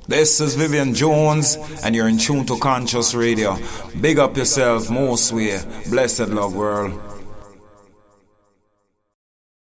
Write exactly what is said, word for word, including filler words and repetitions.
This is Vivian Jones, and you're in tune to Conscious Radio. Big up yourself, most way. Blessed love, world.